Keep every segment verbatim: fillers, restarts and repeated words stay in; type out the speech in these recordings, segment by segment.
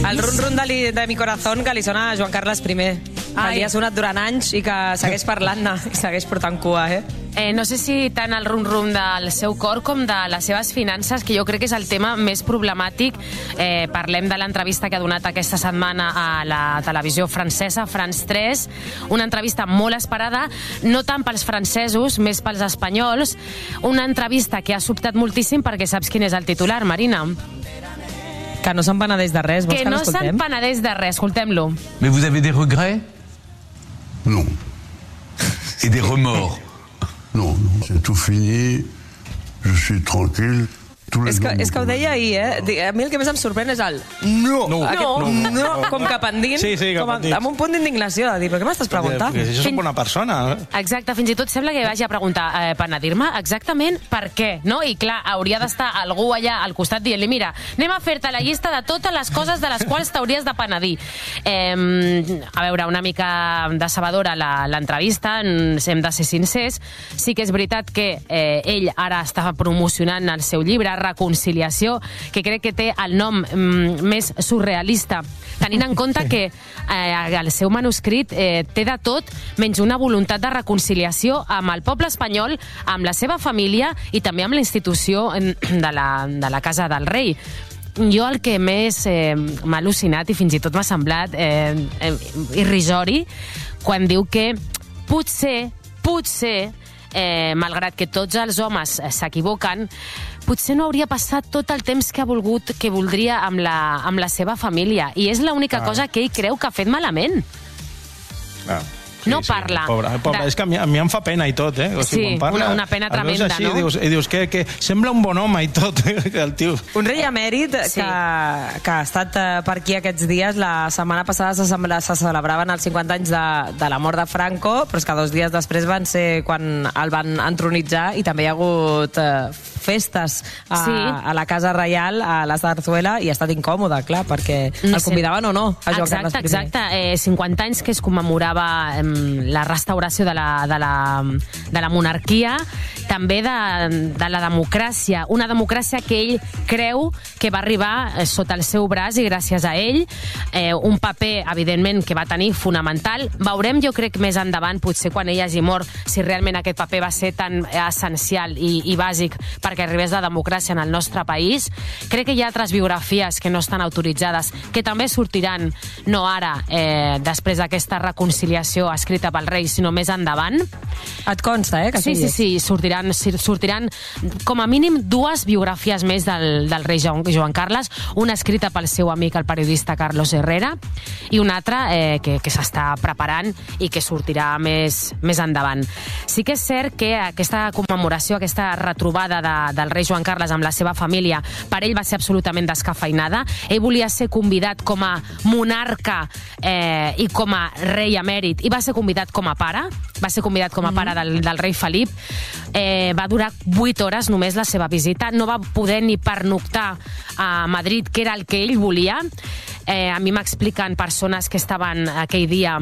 El rum-rum de, li, de mi corazón que li sona a Joan Carles primer. Que li ha sonat durant anys i que segueix parlant-ne i segueix portant cua, eh? Eh, no sé si tant el rum-rum del seu cor com de les seves finances, que jo crec que és el tema més problemàtic. Eh, parlem de l'entrevista que ha donat aquesta setmana a la televisió francesa, France tres, una entrevista molt esperada, no tant pels francesos, més pels espanyols, una entrevista que ha sobtat moltíssim perquè saps quin és el titular, Marina? Que no se'n penedeix de res, vols que, que no l'escoltem? se'n penedeix de res, escoltem-lo. Mais vous avez des regrets? Non. Et des remords? Non, non, c'est tout fini, je suis tranquille. És que, és que ho deia ahir, eh? A mi el que més em sorprèn és el no, No, aquest, no, no. no, com que pendint, Sí, sí, com a, pendint. amb un punt d'indignació, de dir, però què m'estàs preguntant? Perquè si jo soc bona persona. Exacte, fins i tot sembla que vagi a preguntar, eh, penedir-me exactament per què, no? I clar, hauria d'estar algú allà al costat dient-li, mira, anem a fer-te la llista de totes les coses de les quals t'hauries de penedir. Eh, a veure, una mica decebedora l'entrevista, hem de ser sincers. Sí que és veritat que eh, ell ara està promocionant el seu llibre, Reconciliació, que crec que té el nom mm, més surrealista, tenint en compte que eh, el seu manuscrit eh, té de tot menys una voluntat de reconciliació amb el poble espanyol, amb la seva família i també amb la institució de la, de la Casa del Rei. Jo el que més eh, m'ha al·lucinat i fins i tot m'ha semblat eh, eh, irrisori quan diu que potser, potser, eh, malgrat que tots els homes s'equivoquen, potser no hauria passat tot el temps que ha volgut, que voldria amb la, amb la seva família. I és l'única Ah. cosa que ell creu que ha fet malament. Ah. No parla. Pobre, pobre. De- És que a mi, a mi em fa pena i tot, eh? O Sí, sigui, quan parla, una- una pena el veus tremenda, així, no? I dius, i dius que, que sembla un bon home i tot, el tio. Un rei emèrit Sí. que, que ha estat eh, per aquí aquests dies. La setmana passada se, sembla- se celebraven els cinquanta anys de, de la mort de Franco, però és que dos dies després van ser quan el van entronitzar i també hi ha hagut eh, festes a, Sí. a la Casa Reial, a la Zarzuela, i ha estat incòmode, clar, perquè No el sé. convidaven o no a Joan Exacte, Carles primer. exacte. Eh, cinquanta anys que es commemorava eh, la restauració de la, de la, de la monarquia, també de, de la democràcia. Una democràcia que ell creu que va arribar eh, sota el seu braç i gràcies a ell. Eh, un paper, evidentment, que va tenir fonamental. Veurem, jo crec, més endavant, potser quan ell hagi mort, si realment aquest paper va ser tan essencial i, i bàsic perquè arribés la democràcia en el nostre país. Crec que hi ha altres biografies que no estan autoritzades, que també sortiran, no ara, eh, després d'aquesta reconciliació escrita pel rei, sinó més endavant. Et consta, eh? Que Sí, sí, és. sí, sortiran, sortiran com a mínim dues biografies més del, del rei Joan, Joan Carles, una escrita pel seu amic, el periodista Carlos Herrera, i una altra eh, que, que s'està preparant i que sortirà més, més endavant. Sí que és cert que aquesta commemoració, aquesta retrobada de, del rei Joan Carles amb la seva família, per ell va ser absolutament descafeinada. Ell volia ser convidat com a monarca eh, i com a rei emèrit, i va ser convidat com a pare, va ser convidat com a pare del, del rei Felip. Eh, va durar vuit hores només la seva visita, no va poder ni pernoctar a Madrid, que era el que ell volia. Eh, a mi m'expliquen persones que estaven aquell dia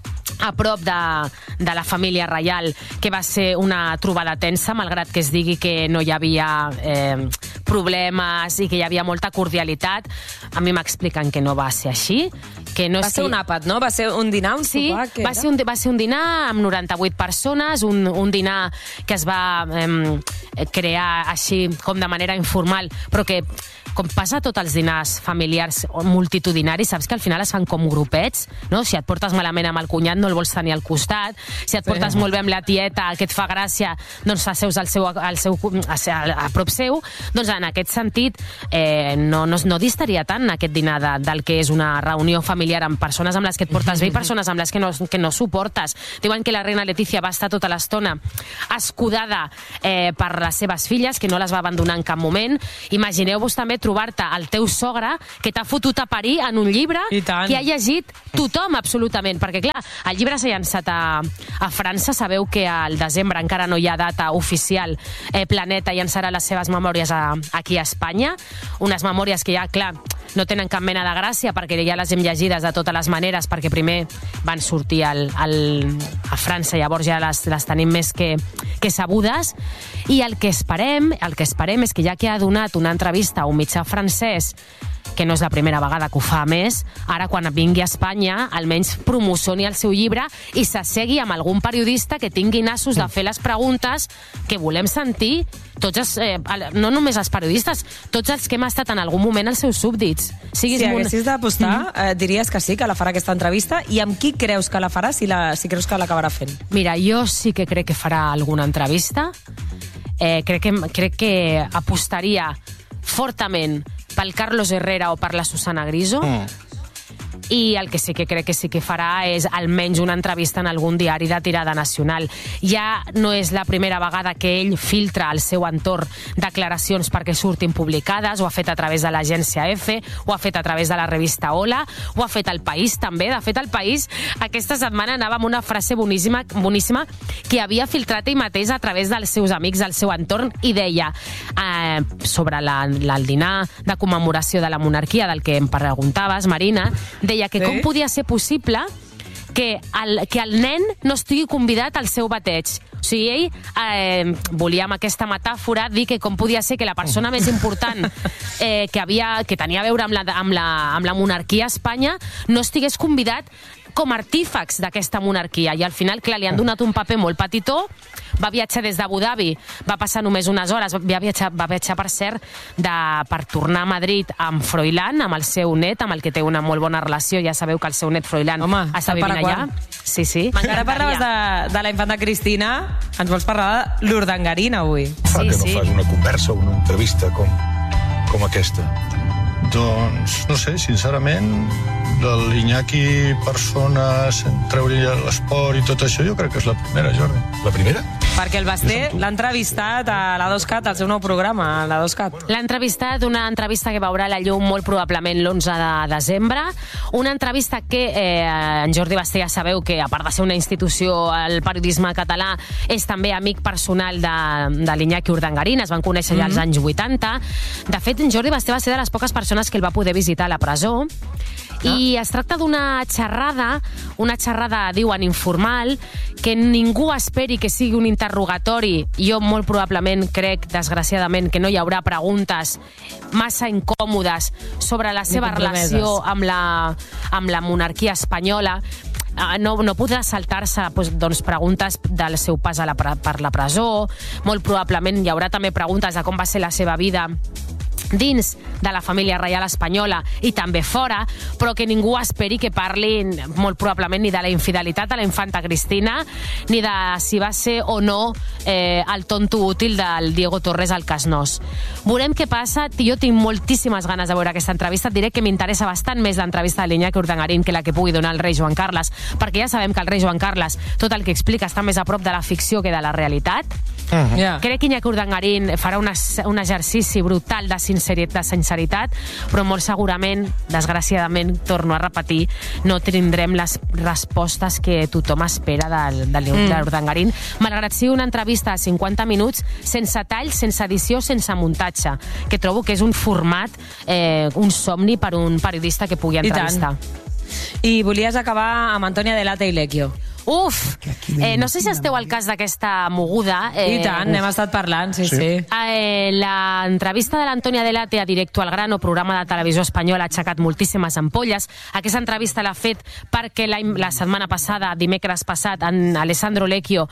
a prop de, de la família reial, que va ser una trobada tensa, malgrat que es digui que no hi havia eh, problemes i que hi havia molta cordialitat. A mi m'expliquen que no va ser així, que no Va ser un àpat, no? Va ser un dinar, un Sí, sopar? Què va era? ser, un, va ser un dinar amb noranta-vuit persones, un, un dinar que es va eh, crear així com de manera informal, però que, com passa a tots els dinars familiars o multitudinaris, saps que al final es fan com grupets, no? Si et portes malament amb el cunyat no el vols tenir al costat, si et portes Sí. molt bé amb la tieta que et fa gràcia, doncs asseus al seu, al seu, a, a, a prop seu. Doncs en aquest sentit eh, no, no, no distaria tant aquest dinar de, del que és una reunió familiar amb persones amb les que et portes bé i persones amb les que no, que no suportes. Diuen que la reina Letícia va estar tota l'estona escudada eh, per les seves filles, que no les va abandonar en cap moment. Imagineu-vos també trobar-te el teu sogre que t'ha fotut a parir en un llibre I tant. que ha llegit tothom absolutament, perquè clar, el llibre s'ha llançat a, a França, sabeu que al desembre encara no hi ha data oficial, eh, Planeta llançarà les seves memòries a, aquí a Espanya, unes memòries que ja, clar, no tenen cap mena de gràcia perquè ja les hem llegides de totes les maneres, perquè primer van sortir al, al, a França, llavors ja les, les tenim més que, que sabudes, i el que esperem, el que esperem és que ja que ha donat una entrevista a un mitjà francès que no és la primera vegada que ho fa, més, ara quan vingui a Espanya almenys promocioni el seu llibre i s'assegui amb algun periodista que tingui nassos de fer les preguntes que volem sentir tots els, eh, no només els periodistes, tots els que hem estat en algun moment els seus súbdits. Siguis si haguessis d'apostar, eh, diries que sí, que la farà aquesta entrevista, i amb qui creus que la farà, si, la, si creus que l'acabarà fent? Mira, jo sí que crec que farà alguna entrevista. Eh, crec, que, crec que apostaria fortament pel Carlos Herrera o per la Susana Griso. Mm. I el que sí que crec que sí que farà és almenys una entrevista en algun diari de tirada nacional. Ja no és la primera vegada que ell filtra al seu entorn declaracions perquè surtin publicades, ho ha fet a través de l'agència F, ho ha fet a través de la revista Hola, ho ha fet El País també. De fet, El País aquesta setmana anava amb una frase boníssima, boníssima que havia filtrat ell mateix a través dels seus amics, del seu entorn, i deia eh, sobre la, la, el dinar de commemoració de la monarquia, del que em preguntaves, Marina, deia que sí? Com podia ser possible que el, que el nen no estigui convidat al seu bateig. O sigui, ell eh, volia amb aquesta metàfora dir que com podia ser que la persona més important eh, que, havia, que tenia a veure amb la, amb, la, amb la monarquia a Espanya no estigués convidat com a artífex d'aquesta monarquia. I al final, clar, li han donat un paper molt petitó, va viatjar des d'Abu Dhabi, va passar només unes hores, va viatjar, va viatjar per cert, de, per tornar a Madrid amb Froilán, amb el seu net, amb el que té una molt bona relació. Ja sabeu que el seu net Froilán Home, està vivint allà. Sí, sí. Encara parlaves de, de la infanta Cristina, ens vols parlar de l'Urdangarín avui? Fa sí, que no sí. fas una conversa o una entrevista com, com aquesta? Doncs, no sé, sincerament, de l'Iñaki persona, treure l'esport i tot això, jo crec que és la primera, Jordi. La primera? Perquè el Basté l'ha entrevistat a l'A dos Cat, al seu nou programa, a l'A dos Cat. L'ha entrevistat, una entrevista que veurà la llum molt probablement l'onze de desembre, una entrevista que eh, en Jordi Basté ja sabeu que, a part de ser una institució al periodisme català, és també amic personal de, de l'Iñaki Urdangarín, es van conèixer ja als anys vuitanta. De fet, en Jordi Basté va ser de les poques persones que el va poder visitar a la presó, i es tracta d'una xerrada, una xerrada, diuen, informal, que ningú esperi que sigui un interrogatori. Jo molt probablement crec, desgraciadament, que no hi haurà preguntes massa incòmodes sobre la seva relació amb la, amb la monarquia espanyola. No, no podrà saltar-se doncs, doncs, preguntes del seu pas a la, per la presó. Molt probablement hi haurà també preguntes de com va ser la seva vida dins de la família reial espanyola i també fora, però que ningú esperi que parli molt probablement ni de la infidelitat a la infanta Cristina, ni de si va ser o no eh, el tonto útil del Diego Torres al cas Nos. Veurem què passa. Jo tinc moltíssimes ganes de veure aquesta entrevista. Et diré que m'interessa bastant més l'entrevista de l'Iñaki Urdangarín que la que pugui donar el rei Joan Carles, perquè ja sabem que el rei Joan Carles tot el que explica està més a prop de la ficció que de la realitat. Uh-huh. Yeah. Crec que Iñaki Urdangarín farà una, un exercici brutal de sinceritat, de sinceritat, però molt segurament, desgraciadament, torno a repetir, no tindrem les respostes que tothom espera del, del mm. Urdangarín, malgrat sigui una entrevista de cinquanta minuts, sense tall, sense edició, sense muntatge, que trobo que és un format, eh, un somni per un periodista que pugui entrevistar. I, I volies acabar amb Antònia Delate i Lecchio. Uf! Eh, no sé si esteu al cas d'aquesta moguda. Eh, I tant, n'hem estat parlant, sí, sí. sí. Eh, L'entrevista de l'Antònia Delate a Directo al Grano, programa de televisió espanyol, ha aixecat moltíssimes ampolles. Aquesta entrevista l'ha fet perquè la, la setmana passada, dimecres passat, en Alessandro Lecchio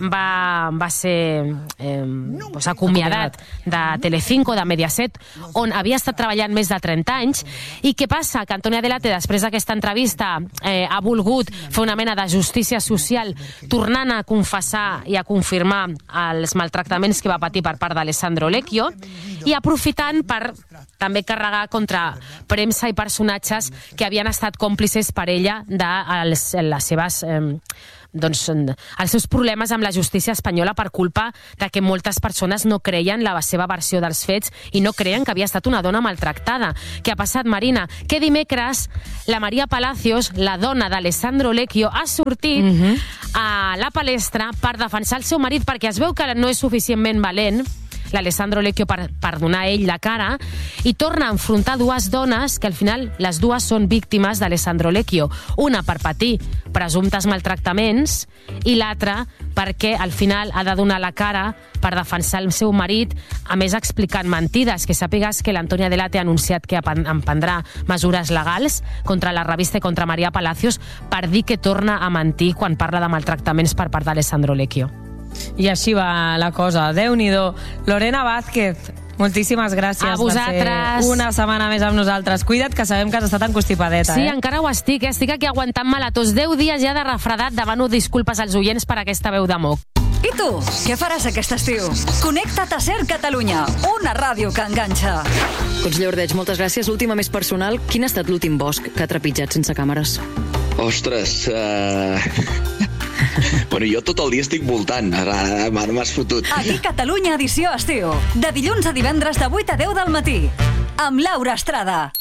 va, va ser eh, pues, acomiadat de Telecinco, de Mediaset, on havia estat treballant més de trenta anys. I què passa? Que Antònia Delate, després d'aquesta entrevista, eh, ha volgut fer una mena de justícia social, tornant a confessar i a confirmar els maltractaments que va patir per part d'Alessandro Lecchio, i aprofitant per també carregar contra premsa i personatges que havien estat còmplices per ella de les, les seves... Eh, doncs, els seus problemes amb la justícia espanyola per culpa de que moltes persones no creien la seva versió dels fets i no creien que havia estat una dona maltractada. Què ha passat, Marina? Que dimecres la Maria Palacios, la dona d'Alessandro Lecchio, ha sortit uh-huh. a la palestra per defensar el seu marit, perquè es veu que no és suficientment valent l'Alessandro Lecchio per, per donar a ell la cara, i torna a enfrontar dues dones que al final les dues són víctimes d'Alessandro Lecchio. Una per patir presumptes maltractaments i l'altra perquè al final ha de donar la cara per defensar el seu marit, a més explicant mentides, que sàpigues que l'Antonia Delate ha anunciat que emprendrà mesures legals contra la revista i contra María Palacios per dir que torna a mentir quan parla de maltractaments per part d'Alessandro Lecchio. I així va la cosa. Déu-n'hi-do. Lorena Vázquez, moltíssimes gràcies a vosaltres. Per ser una setmana més amb nosaltres. Cuida't, que sabem que has estat encostipadeta. Sí, eh? encara ho estic. Estic aquí aguantant-me la tos. deu dies ja de refredat. Demano disculpes als oients per aquesta veu de moc. I tu, què faràs aquest estiu? Connecta't a Ser Catalunya, una ràdio que enganxa. Conseller Ordeig, moltes gràcies. L'última més personal. Quin ha estat l'últim bosc que ha trepitjat sense càmeres? Ostres, uh... bueno, jo tot el dia estic voltant. Ara m'has fotut. Aquí Catalunya edició estiu. De dilluns a divendres de vuit a deu del matí. Amb Laura Estrada.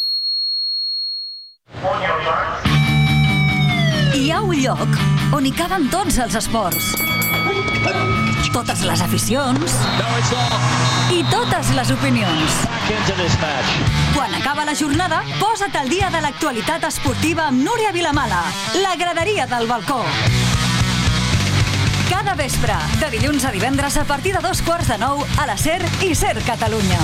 Hi ha un lloc on hi caben tots els esports, totes les aficions i totes les opinions. Quan acaba la jornada, posa't al dia de l'actualitat esportiva amb Núria Vilamala, la graderia del balcó. Cada vespre, de dilluns a divendres a partir de dos quarts de nou a la Ser i Ser Catalunya.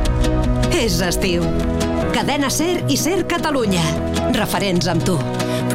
És estiu. Cadena Ser i Ser Catalunya. Referents amb tu.